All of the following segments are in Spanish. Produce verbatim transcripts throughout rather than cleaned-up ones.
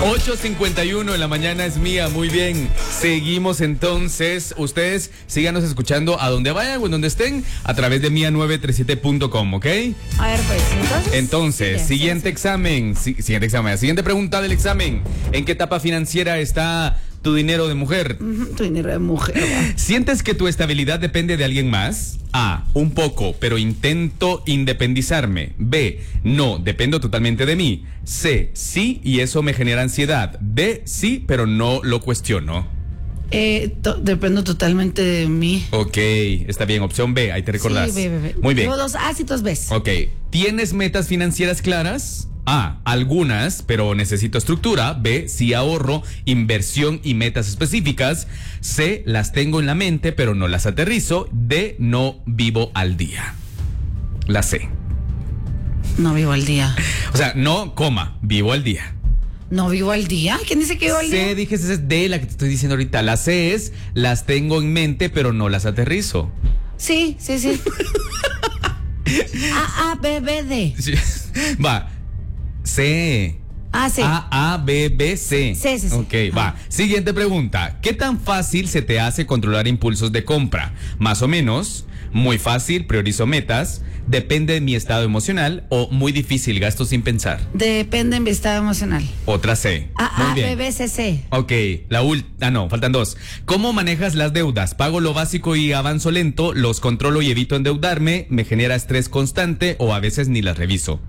ocho cincuenta y uno en la mañana es mía, muy bien. Seguimos entonces. Ustedes síganos escuchando a donde vayan o en donde estén a través de mía nueve treinta y siete punto com, ¿ok? A ver, pues, entonces. Entonces, sí, siguiente sí, sí. examen. Si, siguiente examen. Siguiente pregunta del examen. ¿En qué etapa financiera está tu dinero de mujer? Uh-huh, tu dinero de mujer. ¿Va? ¿Sientes que tu estabilidad depende de alguien más? A, un poco, pero intento independizarme. B, no, dependo totalmente de mí. C, sí, y eso me genera ansiedad. D, sí, pero no lo cuestiono. Eh, to- dependo totalmente de mí. Ok, está bien. Opción B, ahí te recordás. Sí, ve, ve, ve. Muy bien. Tengo dos A's y dos B's. Ok, ¿tienes metas financieras claras? A, algunas, pero necesito estructura. B, sí ahorro, inversión y metas específicas. C, las tengo en la mente, pero no las aterrizo. D, no vivo al día. La C. No vivo al día. O sea, no, coma, vivo al día. ¿No vivo al día? ¿Quién dice que vivo al C, día? dije, esa es D, la que te estoy diciendo ahorita. La C es, las tengo en mente, pero no las aterrizo. Sí, sí, sí. A, A, B, B, D. Sí. Va. C. Ah, sí. A, A, B, B, C. Sí, sí, sí. Ok, Ah. va. Siguiente pregunta. ¿Qué tan fácil se te hace controlar impulsos de compra? Más o menos. Muy fácil, priorizo metas. Depende de mi estado emocional. O muy difícil, gasto sin pensar. Depende de mi estado emocional. Otra C. A, Muy A, bien. B, B, C, C. Ok, la última. Ah, no, faltan dos. ¿Cómo manejas las deudas? Pago lo básico y avanzo lento. Los controlo y evito endeudarme. Me genera estrés constante o a veces ni las reviso.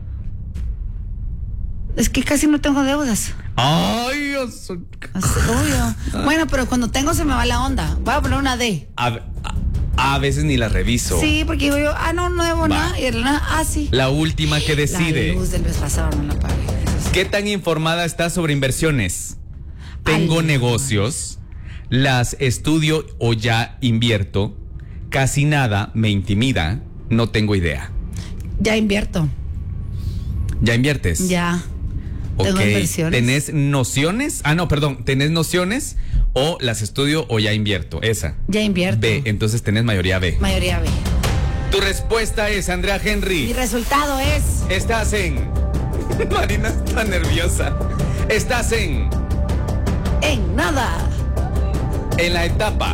Es que casi no tengo deudas. Ay, Dios. Así, obvio. Bueno, pero cuando tengo se me va la onda. Voy a poner una D. A, a- a veces ni las reviso. Sí, porque digo yo, ah, no, no debo Va. nada. Y de la nada, ah, sí. La última que decide. La luz del mes pasado no la pagué. Eso sí. ¿Qué tan informada estás sobre inversiones? Tengo Ay, negocios, las estudio o ya invierto, casi nada me intimida, no tengo idea. Ya invierto. ¿Ya inviertes? Ya. Ok. Tengo inversiones. ¿Tenés nociones? Ah, no, perdón. ¿Tenés nociones o las estudio o ya invierto? Esa. Ya invierto. B, entonces tenés mayoría B. Mayoría B. Tu respuesta es, Andrea Mi Henry. resultado es. Estás en... Marina está nerviosa. Estás en... En nada. En la etapa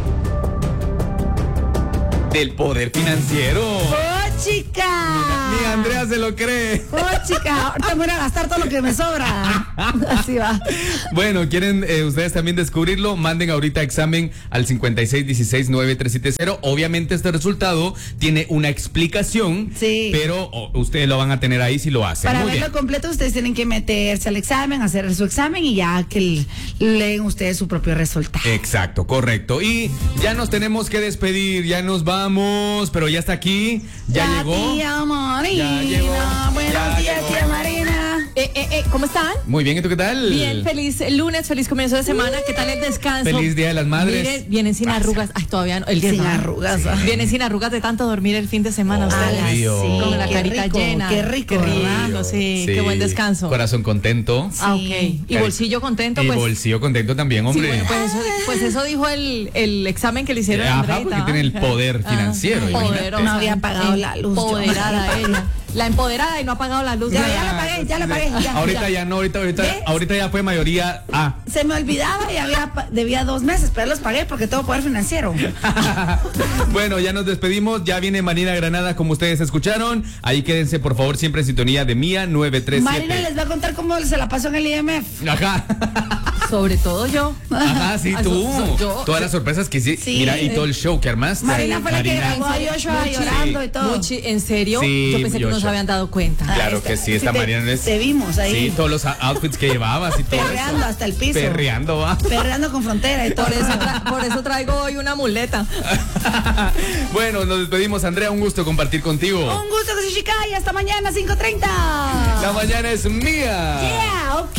del poder financiero. ¡Oh, chica! Ni Andrea se lo cree. ¡Oh, chica! Ahorita me voy a gastar todo lo que me sobra. Así va. Bueno, ¿quieren eh, ustedes también descubrirlo? Manden ahorita examen al cincuenta y seis dieciséis nueve tres siete cero. Obviamente este resultado tiene una explicación, Sí. pero oh, ustedes lo van a tener ahí si lo hacen. Para Muy verlo bien. completo, ustedes tienen que meterse al examen, hacer su examen y ya que l- leen ustedes su propio resultado. Exacto, correcto. Y ya nos tenemos que despedir, ya nos vamos, pero ya está aquí, ya, llegó. Tía Marina. Ya llegó. Buenos Ya días, llegó. tía Marina. Eh, eh, eh, ¿Cómo están? Muy bien, ¿y tú qué tal? Bien, feliz lunes, feliz comienzo de semana. ¿Qué tal el descanso? Feliz Día de las Madres. Mire, vienen sin arrugas. Ay, todavía no. El día Sin no. arrugas, ¿ah? Vienen sin arrugas de tanto dormir el fin de semana. Oh, ustedes. Obvio. sí, Con la qué carita rico, llena. Qué rico, Qué ¿verdad? rico, sí, qué buen descanso. Corazón contento. Ah, Sí. ok. Y bolsillo contento, Y pues. bolsillo contento también, Sí, hombre. bueno, pues, eso, pues eso dijo el, el examen que le hicieron a Ajá, Andreita. porque tiene el poder financiero, imagínate. Poderosa. No había pagado la luz, yo. Empoderada ella. La empoderada y no ha pagado la luz. Ya, Ya, ya la pagué, ya la pagué. Ya, ahorita ya. ya no, ahorita, ahorita, ¿Ves? ahorita ya fue mayoría A. Se me olvidaba y había, pa- debía dos meses, pero los pagué porque tengo poder financiero. Bueno, ya nos despedimos. Ya viene Marina Granada, como ustedes escucharon. Ahí quédense, por favor, siempre en sintonía de Mía nueve tres siete. Marina les va a contar cómo se la pasó en el I M F. Ajá. Sobre todo yo. Ajá, sí, Ah, tú. so- so- yo- Todas las sorpresas que sí. Sí. Mira, y todo el show que armaste. Marina fue la que Marina. grabó a Joshua Muchi- llorando y todo. Muchi, ¿en serio? Sí, Yo pensé que no Joshua. se habían dado cuenta. Claro Ah, que esta- sí, esta sí te- Marina no es. te vimos ahí. Sí, todos los outfits que llevabas y todo Perreando eso. hasta el piso. Perreando, va. Perreando con frontera y todo. Por eso, tra- por eso traigo hoy una muleta. Bueno, nos despedimos, Andrea. Un gusto compartir contigo. Un gusto que se chica y hasta mañana cinco treinta. La mañana es mía. Yeah, ok.